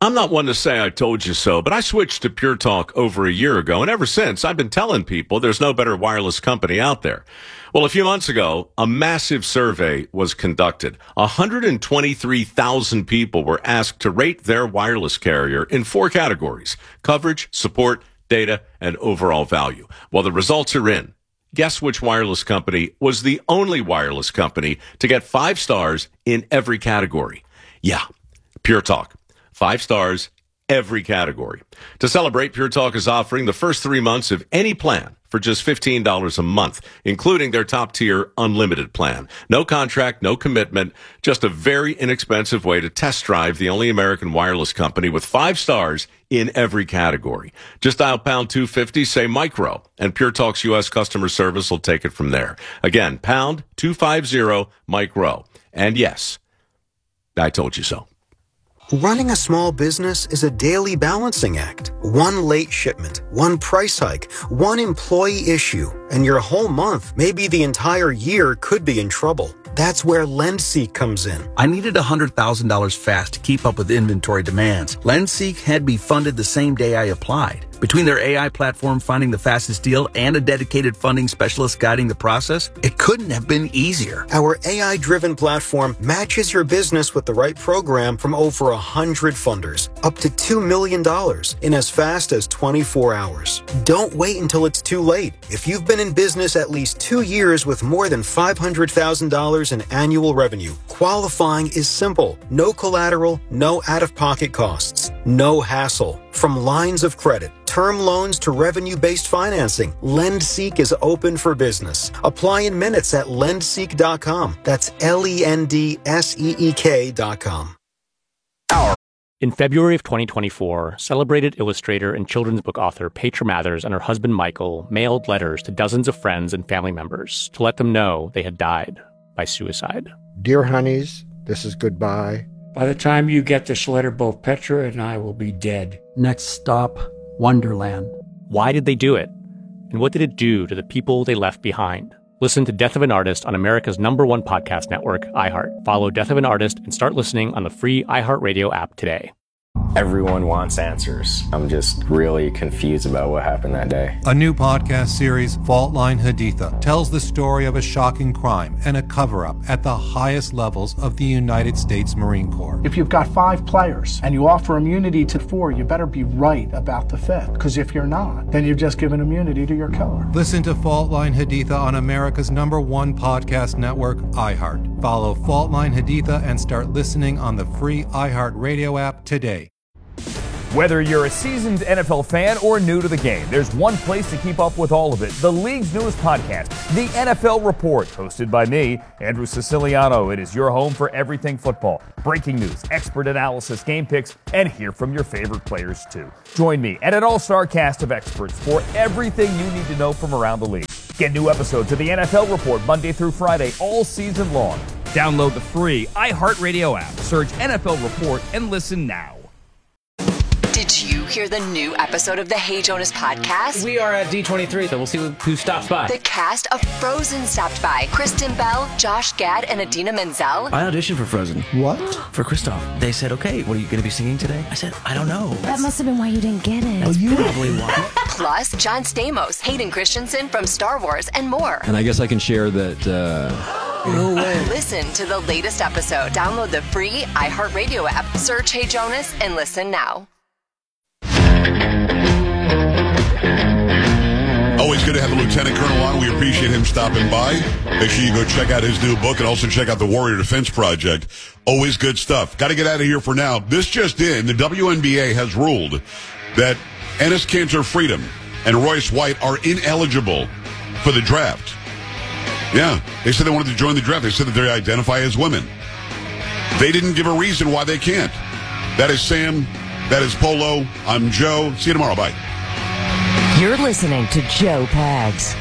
I'm not one to say I told you so, but I switched to Pure Talk over a year ago, and ever since, I've been telling people there's no better wireless company out there. Well, a few months ago, a massive survey was conducted. 123,000 people were asked to rate their wireless carrier in 4 categories: coverage, support, data, and overall value. Well, the results are in. Guess which wireless company was the only wireless company to get 5 stars in every category? Yeah, Pure Talk. 5 stars, every category. To celebrate, Pure Talk is offering the first 3 months of any plan for just $15 a month, including their top-tier unlimited plan. No contract, no commitment, just a very inexpensive way to test drive the only American wireless company with 5 stars in every category. Just dial pound 250, say micro, and Pure Talk's U.S. customer service will take it from there. Again, pound 250 micro. And yes, I told you so. Running a small business is a daily balancing act. One late shipment, one price hike, one employee issue, and your whole month, maybe the entire year, could be in trouble. That's where LendSeek comes in. I needed $100,000 fast to keep up with inventory demands. LendSeek had me funded the same day I applied. Between their AI platform finding the fastest deal and a dedicated funding specialist guiding the process, it couldn't have been easier. Our AI-driven platform matches your business with the right program from over 100 funders, up to $2 million in as fast as 24 hours. Don't wait until it's too late. If you've been in business at least 2 years with more than $500,000 in annual revenue, qualifying is simple. No collateral, no out-of-pocket costs, no hassle. From lines of credit, term loans to revenue-based financing, LendSeek is open for business. Apply in minutes at lendseek.com. That's LENDSEEK.com. In February of 2024, celebrated illustrator and children's book author Petra Mathers and her husband Michael mailed letters to dozens of friends and family members to let them know they had died by suicide. Dear honeys, this is goodbye. By the time you get this letter, both Petra and I will be dead. Next stop, Wonderland. Why did they do it? And what did it do to the people they left behind? Listen to Death of an Artist on America's #1 podcast network, iHeart. Follow Death of an Artist and start listening on the free iHeartRadio app today. Everyone wants answers. I'm just really confused about what happened that day. A new podcast series, Fault Line Haditha, tells the story of a shocking crime and a cover-up at the highest levels of the United States Marine Corps. If you've got 5 players and you offer immunity to 4, you better be right about the 5th. Because if you're not, then you've just given immunity to your killer. Listen to Fault Line Haditha on America's #1 podcast network, iHeart. Follow Fault Line Haditha and start listening on the free iHeartRadio app today. Whether you're a seasoned NFL fan or new to the game, there's one place to keep up with all of it. The league's newest podcast, The NFL Report, hosted by me, Andrew Siciliano. It is your home for everything football. Breaking news, expert analysis, game picks, and hear from your favorite players too. Join me and an all-star cast of experts for everything you need to know from around the league. Get new episodes of The NFL Report Monday through Friday all season long. Download the free iHeartRadio app, search NFL Report, and listen now. Did you hear the new episode of the Hey Jonas podcast? We are at D23, so we'll see who stops by. The cast of Frozen stopped by. Kristen Bell, Josh Gad, and Idina Menzel. I auditioned for Frozen. What? For Kristoff. They said, okay, what are you going to be singing today? I said, I don't know. That must have been why you didn't get it. That's probably why. Plus, John Stamos, Hayden Christensen from Star Wars, and more. And I guess I can share that... No way. Listen to the latest episode. Download the free iHeartRadio app. Search Hey Jonas and listen now. Always good to have the Lieutenant Colonel on. We appreciate him stopping by. Make sure you go check out his new book and also check out the Warrior Defense Project. Always good stuff. Got to get out of here for now. This just in, the WNBA has ruled that Enes Kanter Freedom and Royce White are ineligible for the draft. Yeah, they said they wanted to join the draft. They said that they identify as women. They didn't give a reason why they can't. That is Sam. That is Polo. I'm Joe. See you tomorrow. Bye. You're listening to Joe Pags.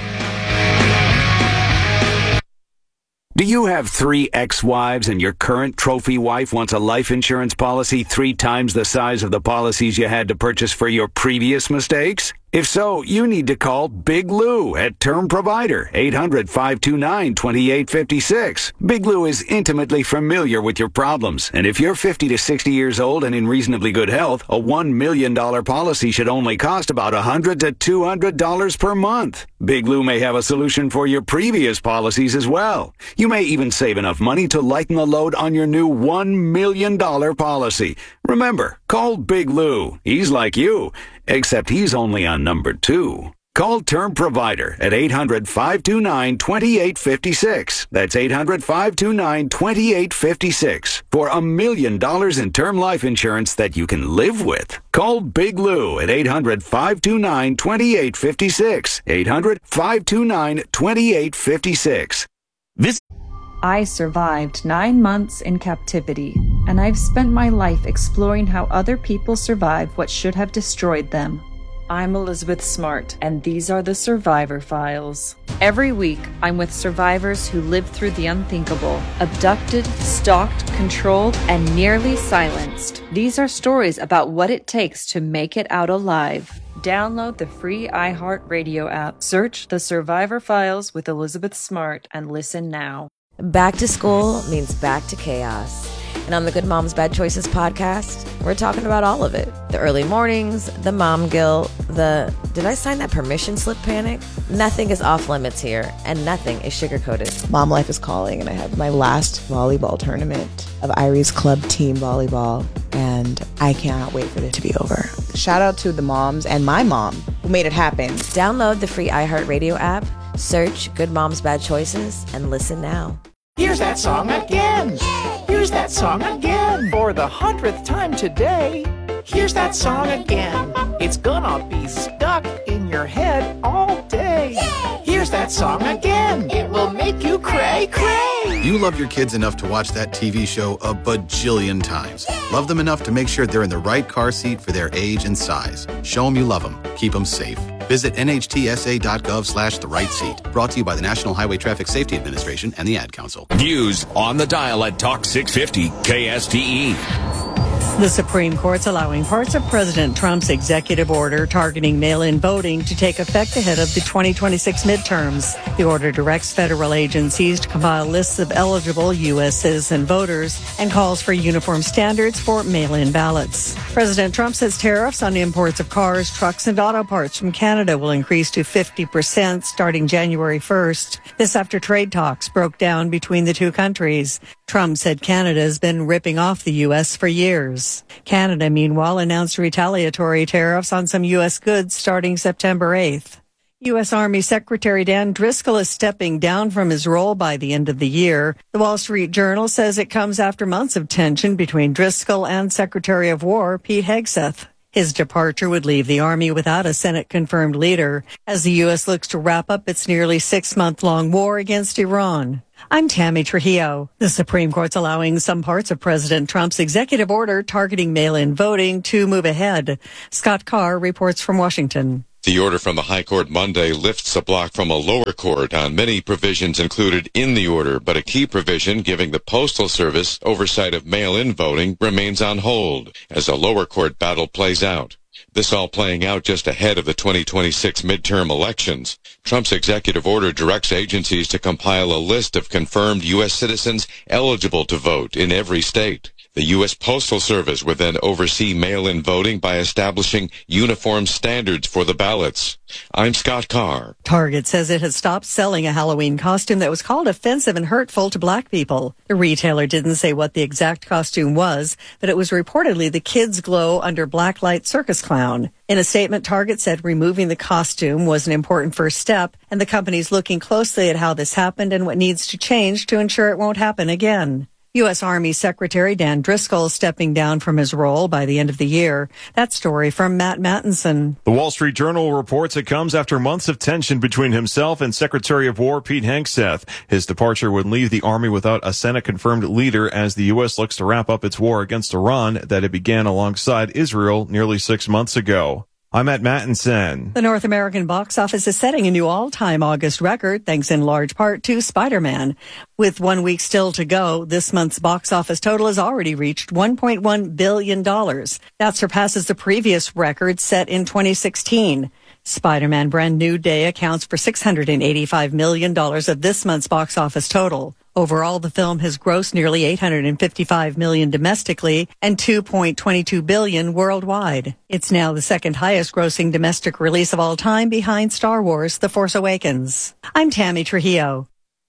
Do you have 3 ex-wives and your current trophy wife wants a life insurance policy 3 times the size of the policies you had to purchase for your previous mistakes? If so, you need to call Big Lou at Term Provider, 800-529-2856. Big Lou is intimately familiar with your problems, and if you're 50 to 60 years old and in reasonably good health, a $1 million policy should only cost about $100 to $200 per month. Big Lou may have a solution for your previous policies as well. You may even save enough money to lighten the load on your new $1 million policy. Remember, call Big Lou. He's like you, except he's only on number 2. Call Term Provider at 800-529-2856. That's 800-529-2856 for $1 million in term life insurance that you can live with. Call Big Lou at 800-529-2856. 800-529-2856. I survived 9 months in captivity, and I've spent my life exploring how other people survive what should have destroyed them. I'm Elizabeth Smart, and these are the Survivor Files. Every week, I'm with survivors who lived through the unthinkable, abducted, stalked, controlled, and nearly silenced. These are stories about what it takes to make it out alive. Download the free iHeartRadio app. Search The Survivor Files with Elizabeth Smart and listen now. Back to school means back to chaos. And on the Good Moms Bad Choices podcast, we're talking about all of it. The early mornings, the mom guilt, the did I sign that permission slip panic? Nothing is off limits here, and nothing is sugar-coated. Mom life is calling, and I have my last volleyball tournament of Irie's Club team volleyball, and I cannot wait for it to be over. Shout out to the moms and my mom who made it happen. Download the free iHeartRadio app, search Good Moms Bad Choices, and listen now. Here's that song again. Here's that song again. For the 100th time today. Here's that song again. It's gonna be stuck in your head all day. Here's that song again. It will make you cray, cray. You love your kids enough to watch that TV show a bajillion times. Love them enough to make sure they're in the right car seat for their age and size. Show them you love them. Keep them safe. Visit nhtsa.gov/the right seat. Brought to you by the National Highway Traffic Safety Administration and the Ad Council. News on the dial at Talk 650 KSTE. The Supreme Court's allowing parts of President Trump's executive order targeting mail-in voting to take effect ahead of the 2026 midterms. The order directs federal agencies to compile lists of eligible U.S. citizen voters and calls for uniform standards for mail-in ballots. President Trump says tariffs on imports of cars, trucks, and auto parts from Canada will increase to 50% starting January 1st. This after trade talks broke down between the two countries. Trump said Canada has been ripping off the U.S. for years. Canada, meanwhile, announced retaliatory tariffs on some U.S. goods starting September 8th. U.S. Army Secretary Dan Driscoll is stepping down from his role by the end of the year. The Wall Street Journal says it comes after months of tension between Driscoll and Secretary of War Pete Hegseth. His departure would leave the Army without a Senate-confirmed leader as the U.S. looks to wrap up its nearly 6-month-long war against Iran. I'm Tammy Trujillo. The Supreme Court's allowing some parts of President Trump's executive order targeting mail-in voting to move ahead. Scott Carr reports from Washington. The order from the High Court Monday lifts a block from a lower court on many provisions included in the order, but a key provision giving the Postal Service oversight of mail-in voting remains on hold as a lower court battle plays out. This all playing out just ahead of the 2026 midterm elections. Trump's executive order directs agencies to compile a list of confirmed U.S. citizens eligible to vote in every state. The U.S. Postal Service would then oversee mail-in voting by establishing uniform standards for the ballots. I'm Scott Carr. Target says it has stopped selling a Halloween costume that was called offensive and hurtful to black people. The retailer didn't say what the exact costume was, but it was reportedly the Kids Glow Under Blacklight circus clown. In a statement, Target said removing the costume was an important first step, and the company's looking closely at how this happened and what needs to change to ensure it won't happen again. U.S. Army Secretary Dan Driscoll stepping down from his role by the end of the year. That story from Matt Mattinson. The Wall Street Journal reports it comes after months of tension between himself and Secretary of War Pete Hegseth. His departure would leave the Army without a Senate-confirmed leader as the U.S. looks to wrap up its war against Iran that it began alongside Israel nearly 6 months ago. I'm Matt Mattinson. The North American box office is setting a new all-time August record, thanks in large part to Spider-Man. With 1 week still to go, this month's box office total has already reached $1.1 billion. That surpasses the previous record set in 2016. Spider-Man Brand New Day accounts for $685 million of this month's box office total. Overall, the film has grossed nearly $855 million domestically and $2.22 billion worldwide. It's now the second highest grossing domestic release of all time behind Star Wars: The Force Awakens. I'm Tammy Trujillo.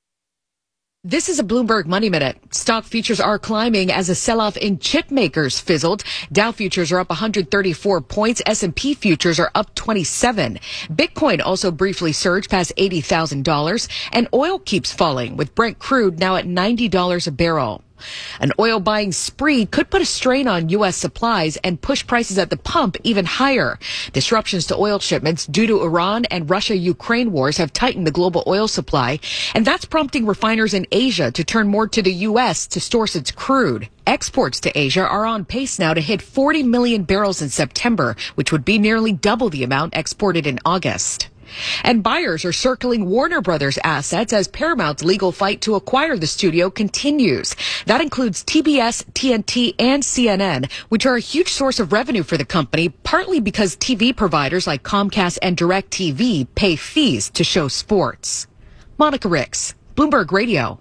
This is a Bloomberg Money Minute. Stock futures are climbing as a sell-off in chip makers fizzled. Dow futures are up 134 points. S&P futures are up 27. Bitcoin also briefly surged past $80,000. And oil keeps falling, with Brent crude now at $90 a barrel. An oil buying spree could put a strain on U.S. supplies and push prices at the pump even higher. Disruptions to oil shipments due to Iran and Russia-Ukraine wars have tightened the global oil supply, and that's prompting refiners in Asia to turn more to the U.S. to source its crude. Exports to Asia are on pace now to hit 40 million barrels in September, which would be nearly double the amount exported in August. And buyers are circling Warner Brothers assets as Paramount's legal fight to acquire the studio continues. That includes TBS, TNT, and CNN, which are a huge source of revenue for the company, partly because TV providers like Comcast and DirecTV pay fees to show sports. Monica Ricks, Bloomberg Radio.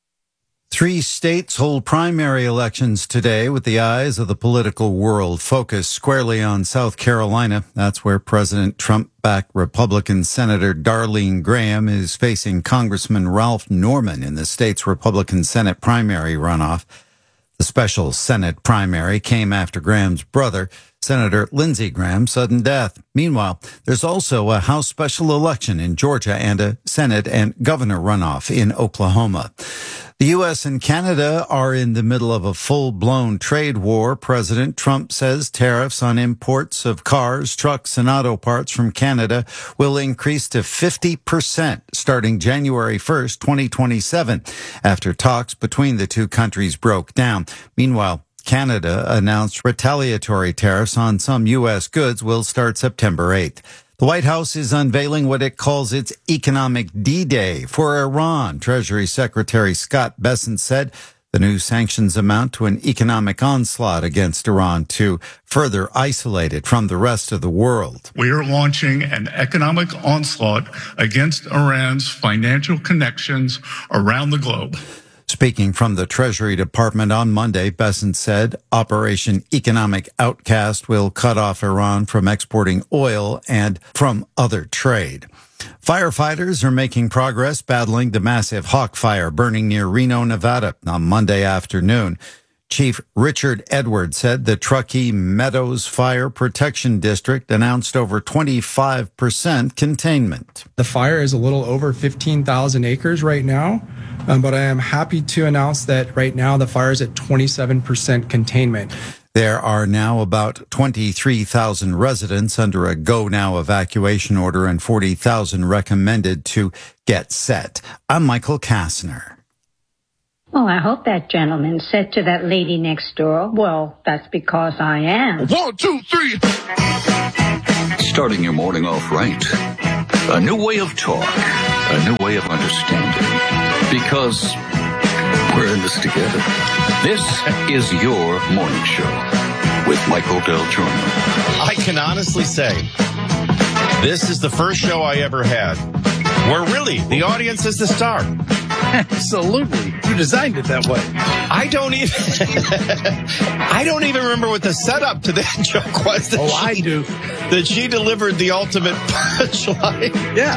3 states hold primary elections today with the eyes of the political world focused squarely on South Carolina. That's where President Trump-backed Republican Senator Darlene Graham is facing Congressman Ralph Norman in the state's Republican Senate primary runoff. The special Senate primary came after Graham's brother, Senator Lindsey Graham's sudden death. Meanwhile, there's also a House special election in Georgia and a Senate and governor runoff in Oklahoma. The U.S. and Canada are in the middle of a full-blown trade war. President Trump says tariffs on imports of cars, trucks, and auto parts from Canada will increase to 50% starting January 1st, 2027, after talks between the two countries broke down. Meanwhile, Canada announced retaliatory tariffs on some U.S. goods will start September 8th. The White House is unveiling what it calls its economic D-Day for Iran. Treasury Secretary Scott Bessent said the new sanctions amount to an economic onslaught against Iran to further isolate it from the rest of the world. We are launching an economic onslaught against Iran's financial connections around the globe. Speaking from the Treasury Department on Monday, Bessent said Operation Economic Outcast will cut off Iran from exporting oil and from other trade. Firefighters are making progress battling the massive Hawk Fire burning near Reno, Nevada on Monday afternoon. Chief Richard Edwards said the Truckee Meadows Fire Protection District announced over 25% containment. The fire is a little over 15,000 acres right now, but I am happy to announce that right now the fire is at 27% containment. There are now about 23,000 residents under a go-now evacuation order and 40,000 recommended to get set. I'm Michael Kastner. Oh, I hope that gentleman said to that lady next door, well, that's because I am. 1, 2, 3. Starting your morning off right. A new way of talk. A new way of understanding. Because we're in this together. This is your morning show with Michael Del Giorno. I can honestly say this is the first show I ever had where really the audience is the star. Absolutely. You designed it that way. I don't even remember what the setup to that joke was. I do. That she delivered the ultimate punchline. Yeah.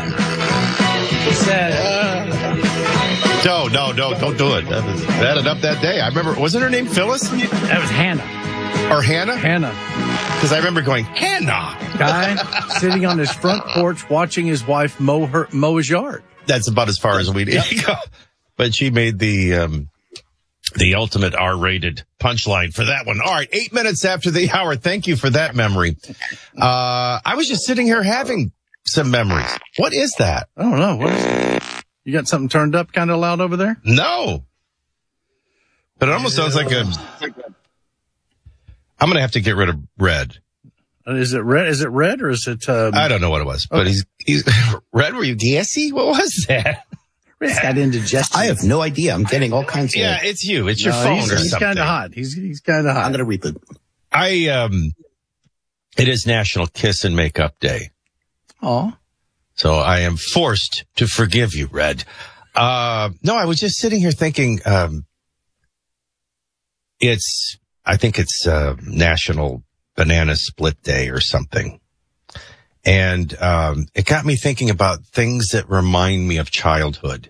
No, don't do it. That was bad enough that day. I remember, wasn't her name Phyllis? That was Hannah. Or Hannah? Hannah. Because I remember going, Hannah! Guy sitting on his front porch watching his wife mow his yard. That's about as far as we need to go. But she made the ultimate R-rated punchline for that one. All right, 8 minutes after the hour. Thank you for that memory. I was just sitting here having some memories. What is that? I don't know. What is it? You got something turned up kind of loud over there? No. But it almost sounds like I'm going to have to get rid of Red. Is it red? Is it red or is it? I don't know what it was, but he's Red. Were you gassy? What was that? Red's got indigestion. I have no idea. I'm getting all kinds of. Yeah, it's you. It's your phone or something. He's kind of hot. He's kind of hot. I'm going to reboot. It is National Kiss and Makeup Day. Aw. So I am forced to forgive you, Red. No, I was just sitting here thinking, I think it's National Banana Split Day or something. And it got me thinking about things that remind me of childhood.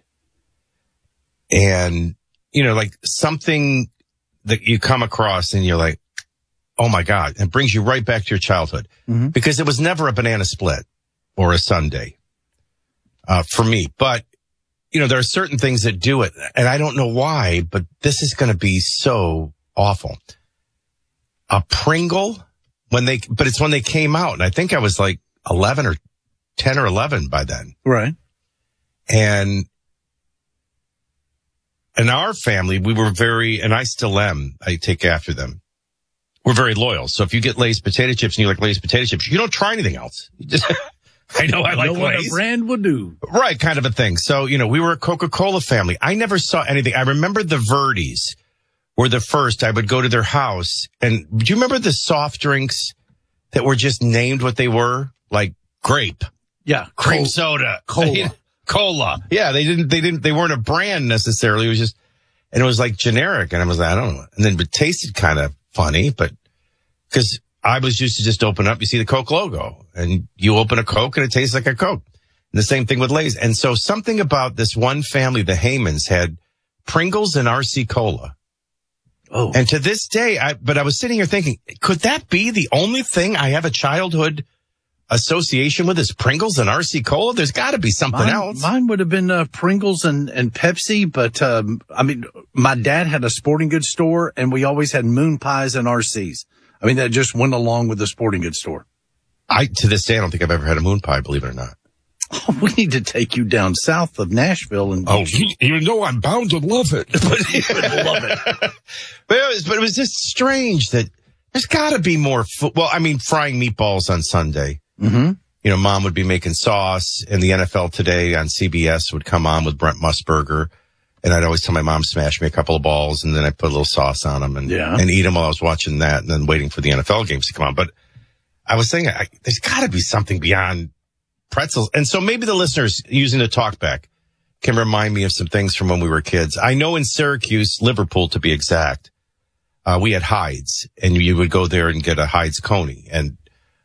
And, like something that you come across and you're like, oh my God, it brings you right back to your childhood. Mm-hmm. Because it was never a banana split or a sundae for me. But, there are certain things that do it. And I don't know why, but this is going to be so awful. A Pringle, but it's when they came out. And I think I was like 10 or 11 by then. Right. And in our family, we were and I still am, I take after them. We're very loyal. So if you get Lay's potato chips and you like Lay's potato chips, you don't try anything else. You just, I know I like Lay's. What a brand would do. Right, kind of a thing. So, we were a Coca-Cola family. I never saw anything. I remember the Verdes were the first. I would go to their house. And do you remember the soft drinks that were just named what they were? Like grape. Yeah. Cream soda. Cola. Cola. Yeah, they weren't a brand necessarily. It was just, and it was like generic. And I was like, I don't know. And then it tasted kind of funny, but because I was used to just open up, you see the Coke logo and you open a Coke and it tastes like a Coke. And the same thing with Lay's. And so something about this one family, the Haymans, had Pringles and RC Cola. Oh. And to this day, I was sitting here thinking, could that be the only thing I have a childhood association with is Pringles and RC Cola? There's got to be something else. Mine would have been Pringles and Pepsi, but my dad had a sporting goods store, and we always had moon pies and RCs. That just went along with the sporting goods store. To this day, I don't think I've ever had a moon pie, believe it or not. Oh, we need to take you down south of Nashville and. Oh, you know I'm bound to love it. Love it. But it was just strange that there's got to be more. Frying meatballs on Sunday. Mm-hmm. Mom would be making sauce, and the NFL Today on CBS would come on with Brent Musburger. And I'd always tell my mom, smash me a couple of balls, and then I'd put a little sauce on them and eat them while I was watching that and then waiting for the NFL games to come on. But I was saying, there's got to be something beyond pretzels. And so maybe the listeners using the talkback can remind me of some things from when we were kids. I know in Syracuse, Liverpool to be exact, we had Hyde's, and you would go there and get a Hyde's Coney. And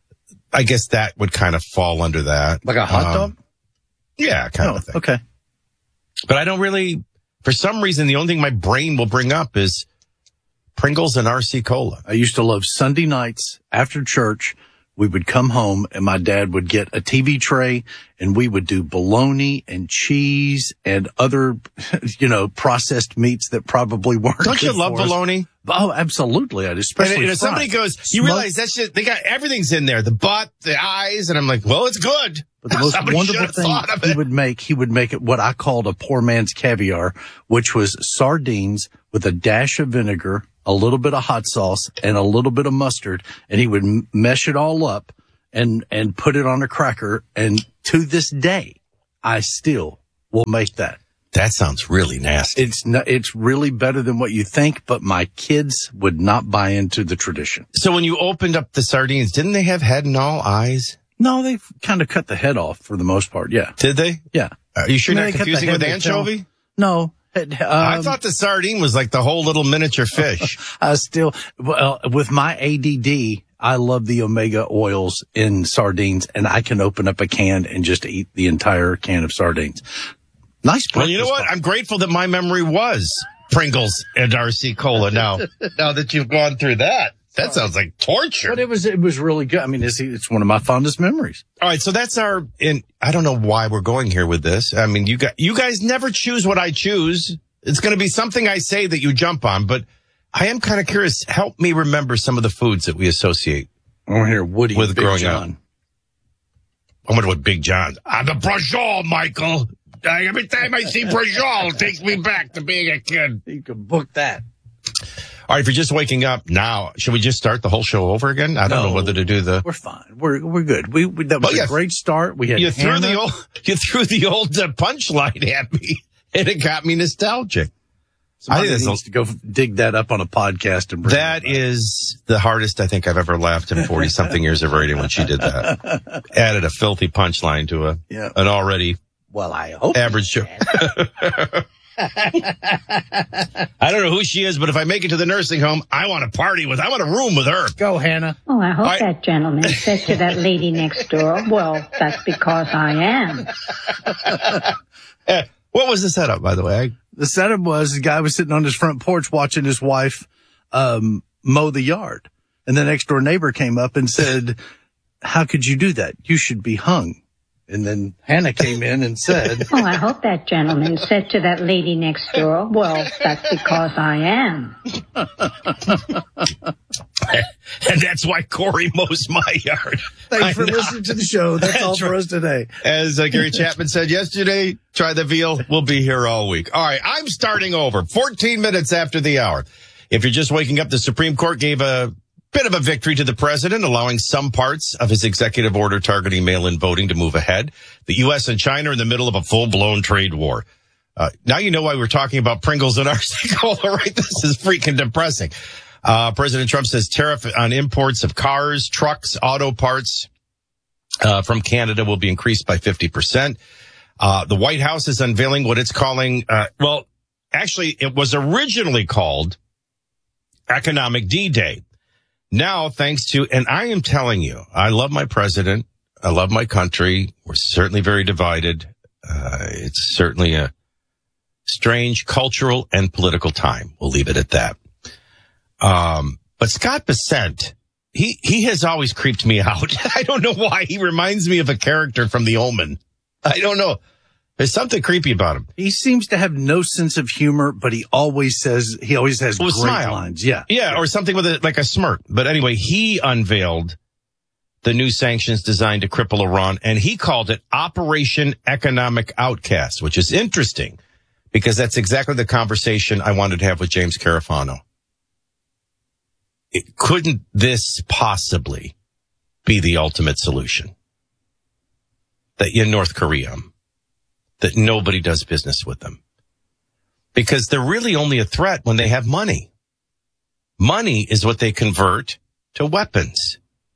I guess that would kind of fall under that. Like a hot dog? Yeah, kind of a thing. Okay. But I don't really, for some reason, the only thing my brain will bring up is Pringles and RC Cola. I used to love Sunday nights after church. We would come home and my dad would get a TV tray and we would do bologna and cheese and other, processed meats that probably weren't. Don't you love bologna? Oh, absolutely. Especially and somebody goes, you realize that's just, they got everything's in there, the butt, the eyes. And I'm like, well, it's good. But the most wonderful thing he would make it what I called a poor man's caviar, which was sardines with a dash of vinegar, a little bit of hot sauce, and a little bit of mustard. And he would mesh it all up and put it on a cracker. And to this day, I still will make that. That sounds really nasty. It's really better than what you think, but my kids would not buy into the tradition. So when you opened up the sardines, didn't they have head and all eyes? No, they kind of cut the head off for the most part. Yeah. Did they? Yeah. Are you sure not confusing with anchovy? No. I thought the sardine was like the whole little miniature fish. With my ADD, I love the omega oils in sardines, and I can open up a can and just eat the entire can of sardines. Nice. Well, you know what? I'm grateful that my memory was Pringles and RC Cola. Now that you've gone through that. That sounds like torture. But it was really good. I mean, it's one of my fondest memories. All right. So that's I don't know why we're going here with this. I mean, you guys never choose what I choose. It's going to be something I say that you jump on, but I am kind of curious. Help me remember some of the foods that we associate Woody with Big growing John. up. I wonder what Big John. I'm a Brajol, Michael. Every time I see Brajol, it takes me back to being a kid. You can book that. All right, if you're just waking up now, should we just start the whole show over again? I don't know whether to do the. We're fine. We're good. That was a great start. We had you threw the old punchline at me, and it got me nostalgic. Somebody needs to go dig that up on a podcast and bring that is the hardest I think I've ever laughed in 40-something years of radio when she did that. Added a filthy punchline to an already I hope average show. I don't know who she is, but if I make it to the nursing home, I want to I want a room with her. Go, Hannah. Oh, I hope that gentleman said to that lady next door, well, that's because I am. What was the setup, by the way? The setup was the guy was sitting on his front porch watching his wife mow the yard. And the next door neighbor came up and said, how could you do that? You should be hung. And then Hannah came in and said, oh, I hope that gentleman said to that lady next door, well, that's because I am. And that's why Corey mows my yard. Thanks for listening to the show. That's all for us today. As Gary Chapman said yesterday, try the veal. We'll be here all week. All right, I'm starting over. 14 minutes after the hour. If you're just waking up, the Supreme Court gave a bit of a victory to the president, allowing some parts of his executive order targeting mail-in voting to move ahead. The U.S. and China are in the middle of a full-blown trade war. Now you know why we're talking about Pringles and RC Cola, right? This is freaking depressing. President Trump says tariff on imports of cars, trucks, auto parts from Canada will be increased by 50%. The White House is unveiling what it's calling, actually, it was originally called Economic D-Day. Now, thanks to, and I am telling you, I love my president. I love my country. We're certainly very divided. It's certainly a strange cultural and political time. We'll leave it at that. But Scott Bessent, he has always creeped me out. I don't know why. He reminds me of a character from The Omen. I don't know. There's something creepy about him. He seems to have no sense of humor, but he always has great smile. lines. Yeah, or something with a smirk. But anyway, he unveiled the new sanctions designed to cripple Iran, and he called it Operation Economic Outcast, which is interesting because that's exactly the conversation I wanted to have with James Carafano. Couldn't this possibly be the ultimate solution? That in North Korea, that nobody does business with them. Because they're really only a threat when they have money. Money is what they convert to weapons,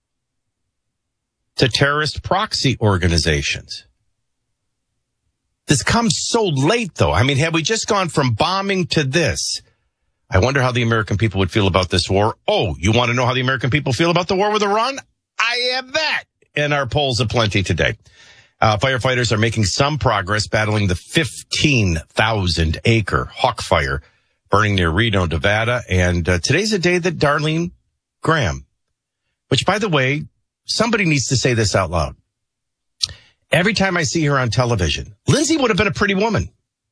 to terrorist proxy organizations. This comes so late, though. I mean, had we just gone from bombing to this, I wonder how the American people would feel about this war. Oh, you want to know how the American people feel about the war with Iran? I have that in our polls aplenty today. Firefighters are making some progress battling the 15,000-acre Hawk Fire burning near Reno, Nevada. And today's a day that Darlene Graham, which, by the way, somebody needs to say this out loud. Every time I see her on television, Lindsay would have been a pretty woman.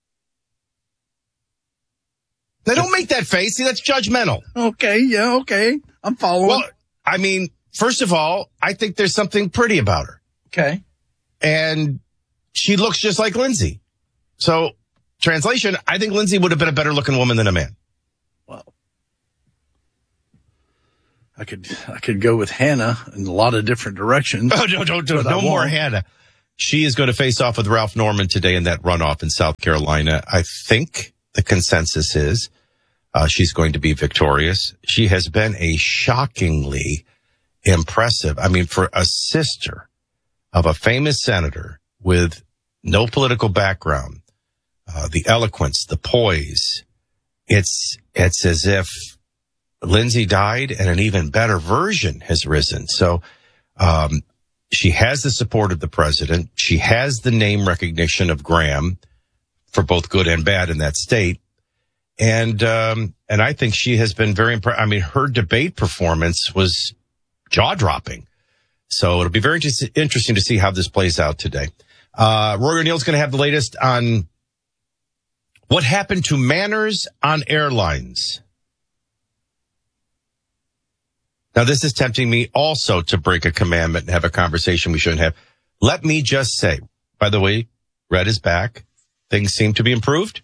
Now, don't make that face. See, that's judgmental. Okay. I'm following. Well, I mean, first of all, I think there's something pretty about her. Okay. And she looks just like Lindsay. So, translation, I think Lindsay would have been a better looking woman than a man. Well, I could go with Hannah in a lot of different directions. Oh, no more Hannah. She is going to face off with Ralph Norman today in that runoff in South Carolina. I think the consensus is she's going to be victorious. She has been a shockingly impressive, I mean, for a sister of a famous senator with no political background, the eloquence, the poise. It's as if Lindsay died and an even better version has risen. So, she has the support of the president. She has the name recognition of Graham for both good and bad in that state. And I think she has been very impressive. I mean, her debate performance was jaw-dropping. So it'll be very interesting to see how this plays out today. Rory O'Neill's going to have the latest on what happened to manners on airlines. Now, this is tempting me also to break a commandment and have a conversation we shouldn't have. Let me just say, by the way, Red is back. Things seem to be improved.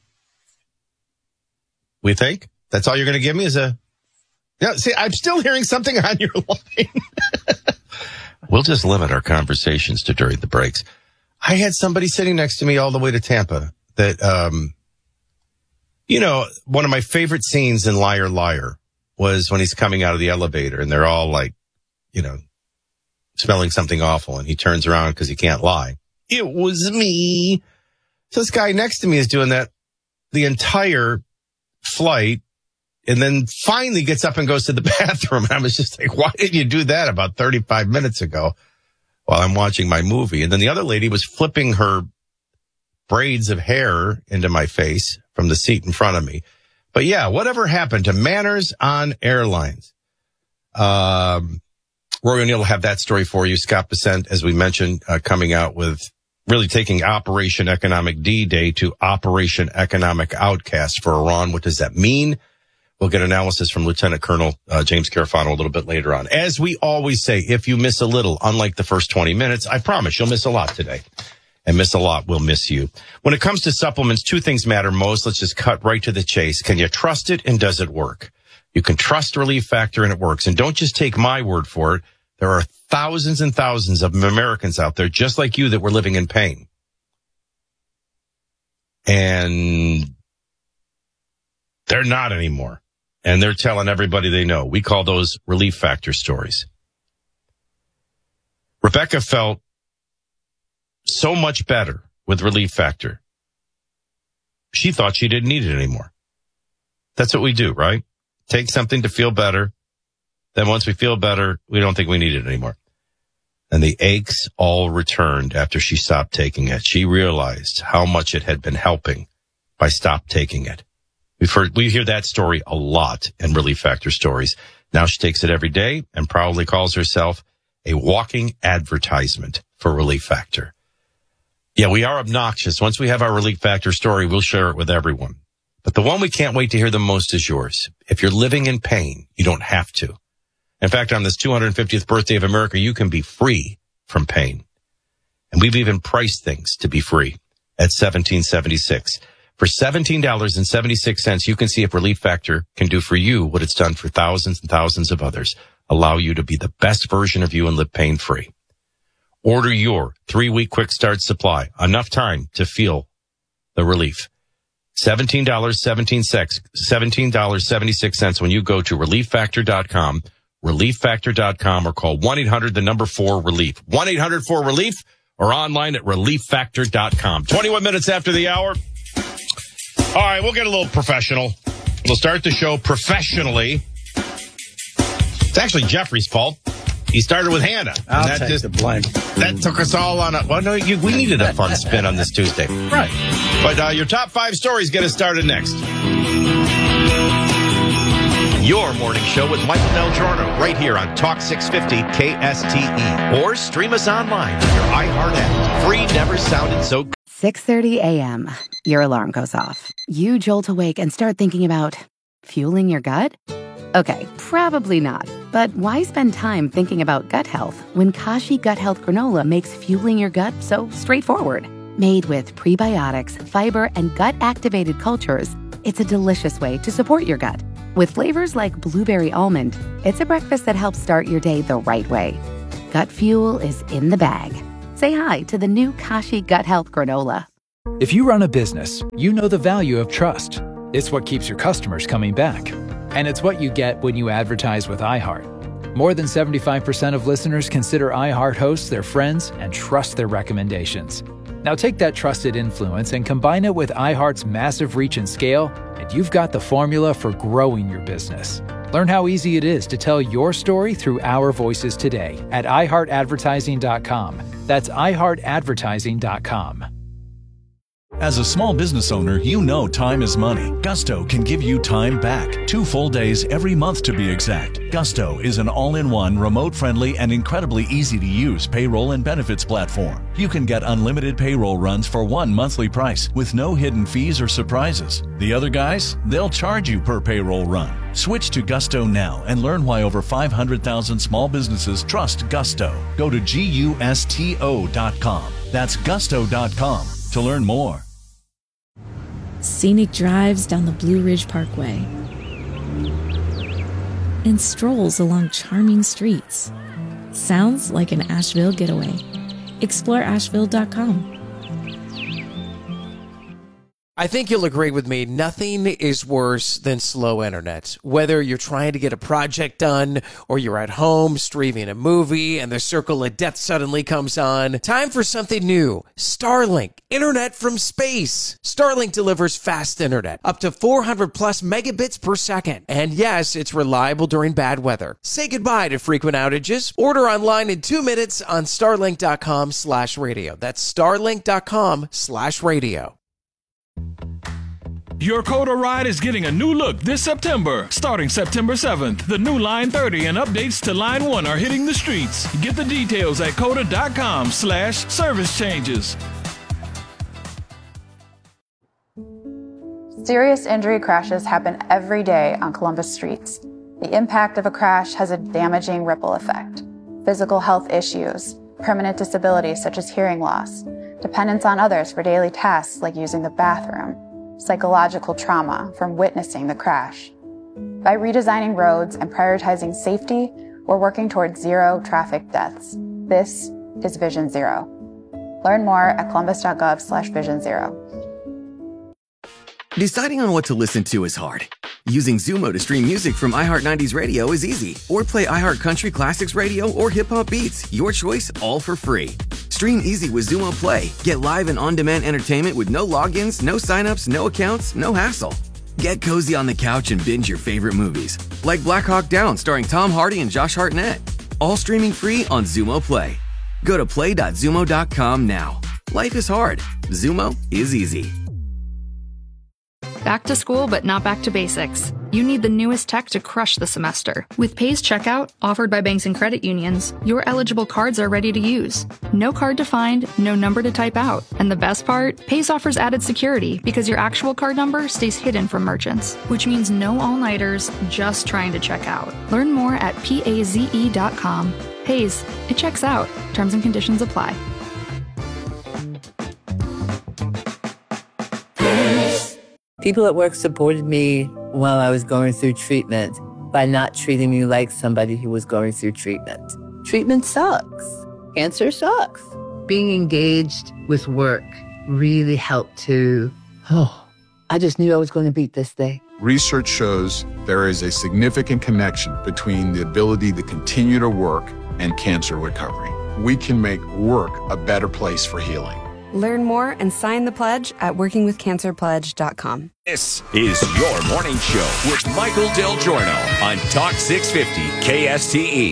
We think? That's all you're going to give me is a... Yeah, see, I'm still hearing something on your line. We'll just limit our conversations to during the breaks. I had somebody sitting next to me all the way to Tampa that You know, one of my favorite scenes in Liar, Liar was when he's coming out of the elevator and they're all like, you know, smelling something awful. And he turns around because he can't lie. It was me. So this guy next to me is doing that the entire flight and then finally gets up and goes to the bathroom. And I was just like, why did you do that about 35 minutes ago while I'm watching my movie? And then the other lady was flipping her braids of hair into my face from the seat in front of me. But yeah, whatever happened to manners on airlines? Roy O'Neill will have that story for you. Scott Bessent, as we mentioned, coming out with really taking Operation Economic D-Day to Operation Economic Outcast for Iran. What does that mean? We'll get analysis from Lieutenant Colonel James Carafano a little bit later on. As we always say, if you miss a little, unlike the first 20 minutes, I promise you'll miss a lot today. And miss a lot will miss you. When it comes to supplements, two things matter most. Let's just cut right to the chase. Can you trust it, and does it work? You can trust Relief Factor, and it works. And don't just take my word for it. There are thousands and thousands of Americans out there just like you that were living in pain. And they're not anymore. And they're telling everybody they know. We call those Relief Factor stories. Rebecca felt so much better with Relief Factor. She thought she didn't need it anymore. That's what we do, right? Take something to feel better. Then once we feel better, we don't think we need it anymore. And the aches all returned after she stopped taking it. She realized how much it had been helping by stop taking it. We hear that story a lot in Relief Factor stories. Now she takes it every day and proudly calls herself a walking advertisement for Relief Factor. Yeah, we are obnoxious. Once we have our Relief Factor story, we'll share it with everyone. But the one we can't wait to hear the most is yours. If you're living in pain, you don't have to. In fact, on this 250th birthday of America, you can be free from pain. And we've even priced things to be free at $17.76. For $17.76, you can see if Relief Factor can do for you what it's done for thousands and thousands of others. Allow you to be the best version of you and live pain-free. Order your 3-week quick start supply. Enough time to feel the relief. $17.76 when you go to ReliefFactor.com, ReliefFactor.com, or call 1-800-4-RELIEF. 1-800-4-RELIEF or online at ReliefFactor.com. 21 minutes after the hour. All right, we'll get a little professional. We'll start the show professionally. It's actually Jeffrey's fault. He started with Hannah. I'll take the blame. That took us all on we needed a fun spin on this Tuesday. Right. But your top 5 stories get us started next. Your morning show with Michael Del Giorno right here on Talk 650 KSTE. Or stream us online on your iHeart app. Free never sounded so good. 6:30 a.m. Your alarm goes off. You jolt awake and start thinking about fueling your gut? Okay, probably not. But why spend time thinking about gut health when Kashi Gut Health Granola makes fueling your gut so straightforward? Made with prebiotics, fiber, and gut-activated cultures, it's a delicious way to support your gut. With flavors like blueberry almond, it's a breakfast that helps start your day the right way. Gut fuel is in the bag. Say hi to the new Kashi Gut Health Granola. If you run a business, you know the value of trust. It's what keeps your customers coming back. And it's what you get when you advertise with iHeart. More than 75% of listeners consider iHeart hosts their friends and trust their recommendations. Now take that trusted influence and combine it with iHeart's massive reach and scale, and you've got the formula for growing your business. Learn how easy it is to tell your story through our voices today at iHeartAdvertising.com. That's iHeartAdvertising.com. As a small business owner, you know time is money. Gusto can give you time back. 2 full days every month to be exact. Gusto is an all-in-one, remote-friendly, and incredibly easy-to-use payroll and benefits platform. You can get unlimited payroll runs for one monthly price with no hidden fees or surprises. The other guys, they'll charge you per payroll run. Switch to Gusto now and learn why over 500,000 small businesses trust Gusto. Go to GUSTO.com. That's Gusto.com to learn more. Scenic drives down the Blue Ridge Parkway and strolls along charming streets. Sounds like an Asheville getaway. Explore Asheville.com. I think you'll agree with me. Nothing is worse than slow internet. Whether you're trying to get a project done or you're at home streaming a movie and the circle of death suddenly comes on. Time for something new. Starlink. Internet from space. Starlink delivers fast internet. Up to 400 plus megabits per second. And yes, it's reliable during bad weather. Say goodbye to frequent outages. Order online in 2 minutes on starlink.com/radio. That's starlink.com/radio. Your Coda ride is getting a new look this September. Starting September 7th, the new Line 30 and updates to Line 1 are hitting the streets. Get the details at coda.com/service changes. Serious injury crashes happen every day on Columbus streets. The impact of a crash has a damaging ripple effect. Physical health issues, permanent disabilities such as hearing loss, dependence on others for daily tasks like using the bathroom, psychological trauma from witnessing the crash. By redesigning roads and prioritizing safety, we're working towards zero traffic deaths. This is Vision Zero. Learn more at columbus.gov/Vision Zero. Deciding on what to listen to is hard. Using Zumo to stream music from iHeart 90s Radio is easy. Or play iHeart Country Classics Radio or Hip Hop Beats. Your choice, all for free. Stream easy with Zumo Play. Get live and on-demand entertainment with no logins, no signups, no accounts, no hassle. Get cozy on the couch and binge your favorite movies. Like Black Hawk Down starring Tom Hardy and Josh Hartnett. All streaming free on Zumo Play. Go to play.zumo.com now. Life is hard. Zumo is easy. Back to school, but not back to basics. You need the newest tech to crush the semester. With Pays Checkout, offered by banks and credit unions, your eligible cards are ready to use. No card to find, no number to type out. And the best part? Pays offers added security because your actual card number stays hidden from merchants, which means no all-nighters, just trying to check out. Learn more at PAZE.com. Pays, it checks out. Terms and conditions apply. People at work supported me while I was going through treatment by not treating me like somebody who was going through treatment. Treatment sucks. Cancer sucks. Being engaged with work really helped to, I just knew I was going to beat this thing. Research shows there is a significant connection between the ability to continue to work and cancer recovery. We can make work a better place for healing. Learn more and sign the pledge at workingwithcancerpledge.com. This is your morning show with Michael Del Giorno on Talk 650 KSTE.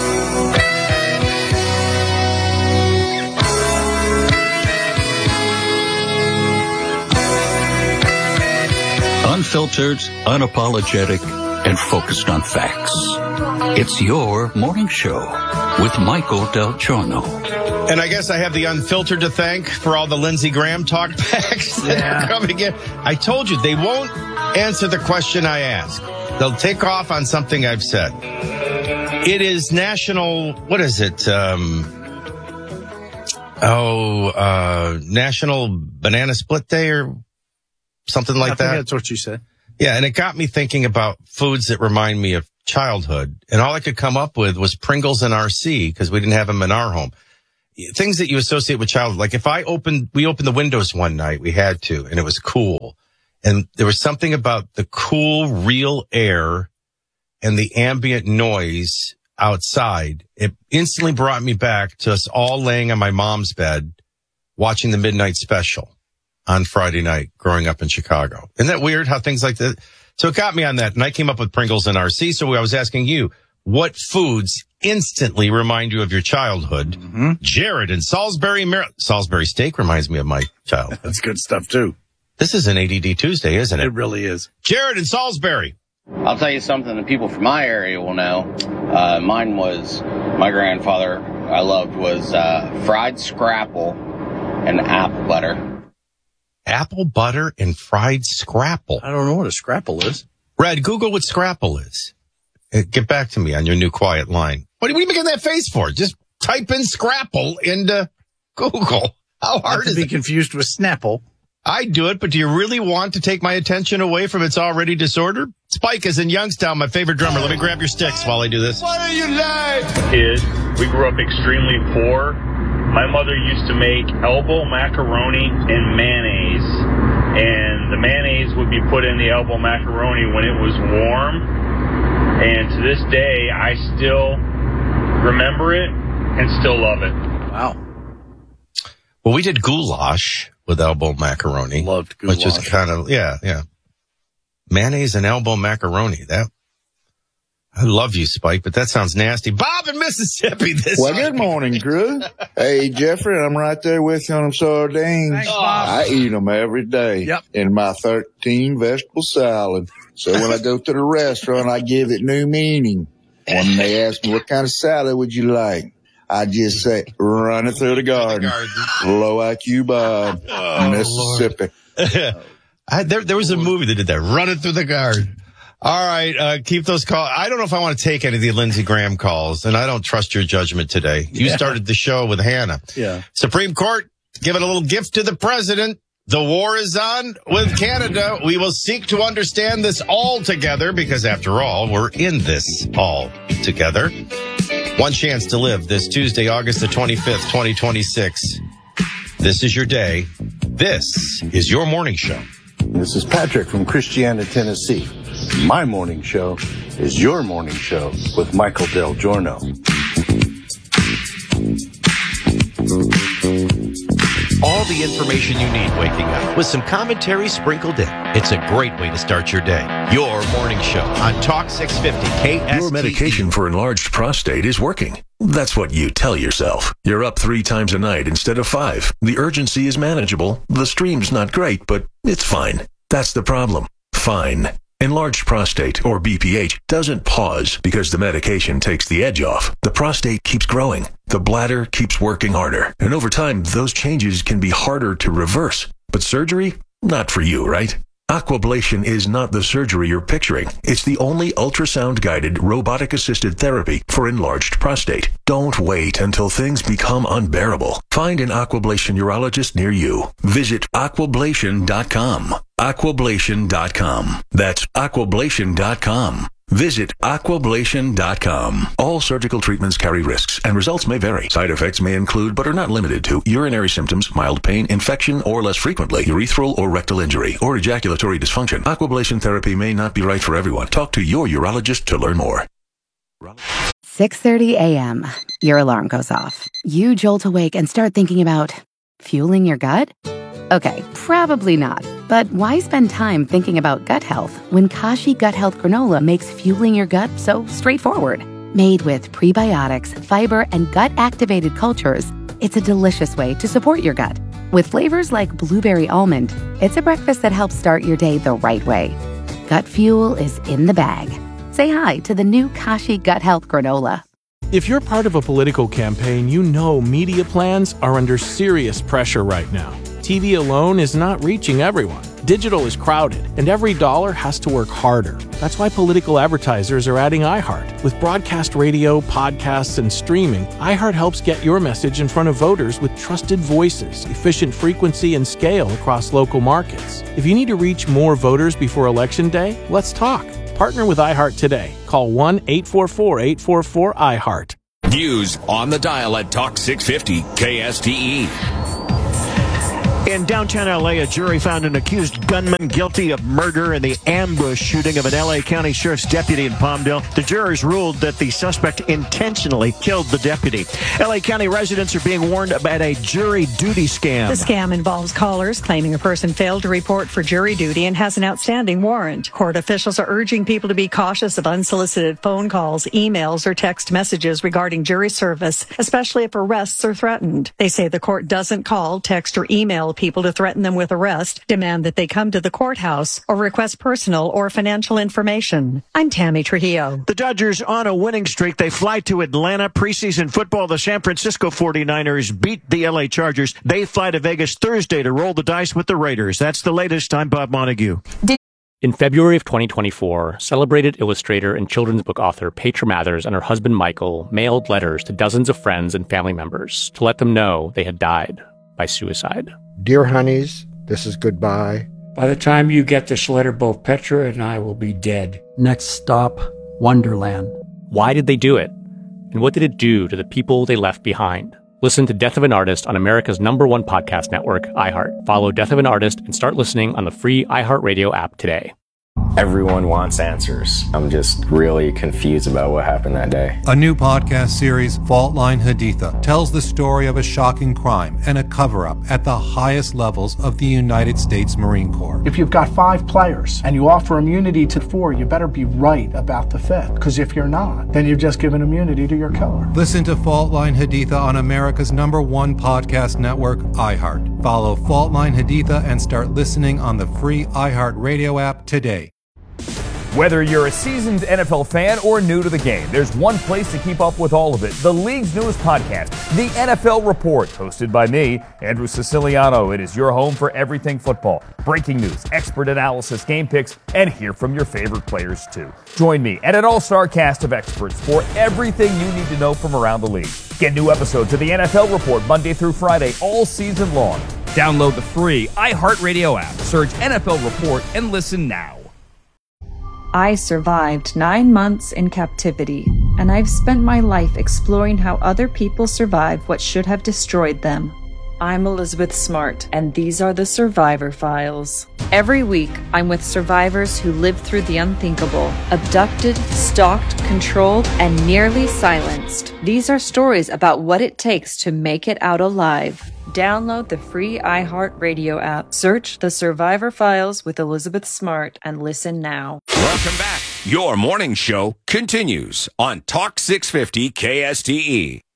Unfiltered, unapologetic, and focused on facts. It's your morning show with Michael Del Giorno. And I guess I have the unfiltered to thank for all the Lindsey Graham talk backs that are coming in. I told you, they won't answer the question I ask. They'll take off on something I've said. It is National, what is it? National Banana Split Day or something like that. That's what you said. Yeah, and it got me thinking about foods that remind me of childhood. And all I could come up with was Pringles and RC because we didn't have them in our home. Things that you associate with childhood. Like if we opened the windows one night, we had to, and it was cool. And there was something about the cool, real air and the ambient noise outside. It instantly brought me back to us all laying on my mom's bed watching the midnight special on Friday night growing up in Chicago. Isn't that weird how things like that? So it got me on that. And I came up with Pringles and RC. So I was asking you, what foods instantly remind you of your childhood? Mm-hmm. Jared in Salisbury, Maryland. Salisbury steak reminds me of my childhood. That's good stuff too. This is an ADD Tuesday, isn't it? It really is. Jared in Salisbury. I'll tell you something that people from my area will know. Mine was, my grandfather I loved was fried scrapple and apple butter. Apple butter and fried scrapple. I don't know what a scrapple is. Red, Google what scrapple is. Get back to me on your new quiet line. What are you making that face for? Just type in scrapple into Google. How hard is it? Not to be confused with Snapple. I do it, but do you really want to take my attention away from its already disorder? Spike is in Youngstown, my favorite drummer. Let me grab your sticks while I do this. What are you like? Kid, we grew up extremely poor. My mother used to make elbow macaroni and mayonnaise, and the mayonnaise would be put in the elbow macaroni when it was warm. And to this day, I still remember it and still love it. Wow. Well, we did goulash with elbow macaroni. Loved goulash. Which is kind of, yeah. Mayonnaise and elbow macaroni. I love you, Spike, but that sounds nasty. Bob in Mississippi this Well, good morning, crew. Hey, Jeffrey, I'm right there with you on them sardines. Thanks, Bob. I eat them every day in my 13 vegetable salad. So when I go to the restaurant, I give it new meaning. When they ask me, what kind of salad would you like? I just say, run it through the garden. Low IQ Bob, Mississippi. There was a movie that did that. Run it through the garden. All right, keep those calls. I don't know if I want to take any of the Lindsey Graham calls, and I don't trust your judgment today. You started the show with Hannah. Yeah. Supreme Court, giving a little gift to the president. The war is on with Canada. We will seek to understand this all together because, after all, we're in this all together. One chance to live this Tuesday, August the 25th, 2026. This is your day. This is your morning show. This is Patrick from Christiana, Tennessee. My morning show is your morning show with Michael Del Giorno. All the information you need waking up with some commentary sprinkled in. It's a great way to start your day. Your morning show on Talk 650 KSTE. Your medication for enlarged prostate is working. That's what you tell yourself. You're up 3 times a night instead of 5. The urgency is manageable. The stream's not great, but it's fine. That's the problem. Fine. Enlarged prostate, or BPH, doesn't pause because the medication takes the edge off. The prostate keeps growing. The bladder keeps working harder. And over time, those changes can be harder to reverse. But surgery? Not for you, right? Aquablation is not the surgery you're picturing. It's the only ultrasound-guided, robotic-assisted therapy for enlarged prostate. Don't wait until things become unbearable. Find an Aquablation urologist near you. Visit aquablation.com. Aquablation.com. That's aquablation.com. Visit aquablation.com. All surgical treatments carry risks, and results may vary. Side effects may include, but are not limited to, urinary symptoms, mild pain, infection, or less frequently, urethral or rectal injury, or ejaculatory dysfunction. Aquablation therapy may not be right for everyone. Talk to your urologist to learn more. 6:30 a.m. Your alarm goes off. You jolt awake and start thinking about fueling your gut? Okay, probably not. But why spend time thinking about gut health when Kashi Gut Health Granola makes fueling your gut so straightforward? Made with prebiotics, fiber, and gut-activated cultures, it's a delicious way to support your gut. With flavors like blueberry almond, it's a breakfast that helps start your day the right way. Gut fuel is in the bag. Say hi to the new Kashi Gut Health Granola. If you're part of a political campaign, you know media plans are under serious pressure right now. TV alone is not reaching everyone. Digital is crowded, and every dollar has to work harder. That's why political advertisers are adding iHeart. With broadcast radio, podcasts, and streaming, iHeart helps get your message in front of voters with trusted voices, efficient frequency, and scale across local markets. If you need to reach more voters before Election Day, let's talk. Partner with iHeart today. Call 1-844-844-iHeart. News on the dial at Talk 650 KSTE. In downtown L.A., a jury found an accused gunman guilty of murder in the ambush shooting of an L.A. County Sheriff's deputy in Palmdale. The jurors ruled that the suspect intentionally killed the deputy. L.A. County residents are being warned about a jury duty scam. The scam involves callers claiming a person failed to report for jury duty and has an outstanding warrant. Court officials are urging people to be cautious of unsolicited phone calls, emails, or text messages regarding jury service, especially if arrests are threatened. They say the court doesn't call, text, or email people to threaten them with arrest, demand that they come to the courthouse, or request personal or financial information. I'm Tammy Trujillo. The Dodgers on a winning streak. They fly to Atlanta. Preseason football, the San Francisco 49ers beat the LA Chargers. They fly to Vegas Thursday to roll the dice with the Raiders. That's the latest. I'm Bob Montague. In February of 2024, celebrated illustrator and children's book author Petra Mathers and her husband Michael mailed letters to dozens of friends and family members to let them know they had died by suicide. Dear honeys, this is goodbye. By the time you get this letter, both Petra and I will be dead. Next stop, Wonderland. Why did they do it? And what did it do to the people they left behind? Listen to Death of an Artist on America's #1 podcast network, iHeart. Follow Death of an Artist and start listening on the free iHeartRadio app today. Everyone wants answers. I'm just really confused about what happened that day. A new podcast series, Fault Line Haditha, tells the story of a shocking crime and a cover-up at the highest levels of the United States Marine Corps. If you've got 5 players and you offer immunity to 4, you better be right about the 5th. Because if you're not, then you've just given immunity to your killer. Listen to Fault Line Haditha on America's #1 podcast network, iHeart. Follow Fault Line Haditha and start listening on the free iHeart Radio app today. Whether you're a seasoned NFL fan or new to the game, there's one place to keep up with all of it. The league's newest podcast, The NFL Report, hosted by me, Andrew Siciliano. It is your home for everything football. Breaking news, expert analysis, game picks, and hear from your favorite players too. Join me and an all-star cast of experts for everything you need to know from around the league. Get new episodes of The NFL Report Monday through Friday all season long. Download the free iHeartRadio app, search NFL Report, and listen now. I survived 9 months in captivity, and I've spent my life exploring how other people survive what should have destroyed them. I'm Elizabeth Smart, and these are the Survivor Files. Every week, I'm with survivors who lived through the unthinkable, abducted, stalked, controlled, and nearly silenced. These are stories about what it takes to make it out alive. Download the free iHeartRadio app. Search The Survivor Files with Elizabeth Smart and listen now. Welcome back. Your morning show continues on Talk 650 KSTE.